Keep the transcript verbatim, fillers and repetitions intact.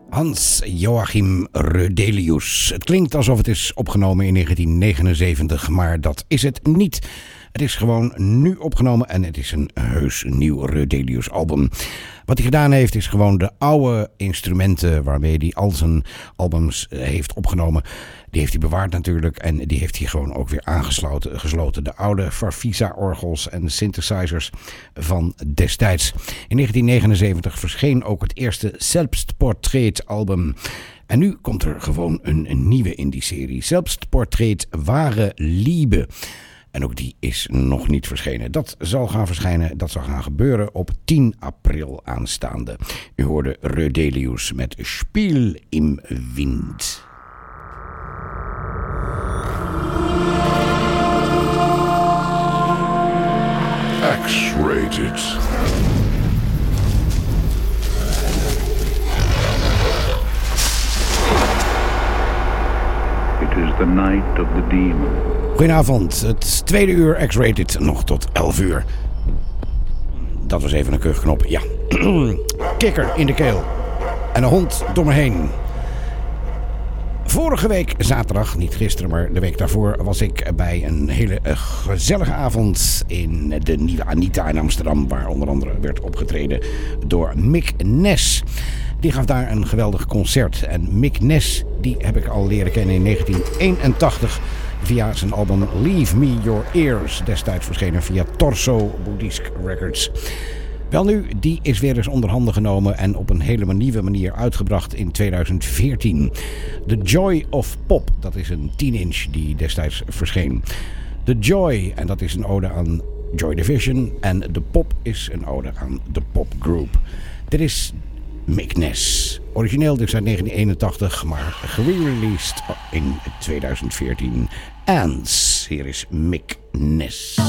Hans Joachim Rödelius. Het klinkt alsof het is opgenomen in negentien negenenzeventig, maar dat is het niet. Het is gewoon nu opgenomen en het is een heus nieuw Rödelius album. Wat hij gedaan heeft is gewoon de oude instrumenten waarmee hij al zijn albums heeft opgenomen. Die heeft hij bewaard natuurlijk en die heeft hij gewoon ook weer aangesloten. Gesloten. De oude Farfisa-orgels en synthesizers van destijds. In negentien negenenzeventig verscheen ook het eerste Selbstportrait-album. En nu komt er gewoon een, een nieuwe in die serie. Selbstportrait Wahre Liebe. En ook die is nog niet verschenen. Dat zal gaan verschijnen, dat zal gaan gebeuren op tien april aanstaande. U hoorde Rödelius met Spiel im Wind. X-rated. It is the night of the demon. Goedenavond, het tweede uur X-rated, nog tot elf uur. Dat was even een kuchknop, ja. Kikker in de keel. En een hond door me heen. Vorige week zaterdag, niet gisteren, maar de week daarvoor, was ik bij een hele gezellige avond in de Nieuwe Anita in Amsterdam, waar onder andere werd opgetreden door Mick Ness. Die gaf daar een geweldig concert. En Mick Ness, die heb ik al leren kennen in negentien eenentachtig via zijn album Leave Me Your Ears, destijds verschenen via Torso Buddhist Records. Welnu, die is weer eens onder handen genomen en op een hele nieuwe manier uitgebracht in tweeduizend veertien. The Joy of Pop, dat is een tien inch die destijds verscheen. The Joy, en dat is een ode aan Joy Division. En de Pop is een ode aan de Pop Group. Dit is Mick Ness. Origineel dus uit negentien eenentachtig, maar gerereleased in tweeduizend veertien. Ants, hier is Mick Ness.